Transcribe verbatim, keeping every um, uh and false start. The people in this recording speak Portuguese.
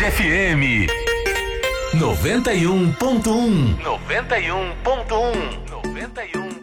Cidade F M noventa e um ponto um. noventa e um ponto um. noventa e um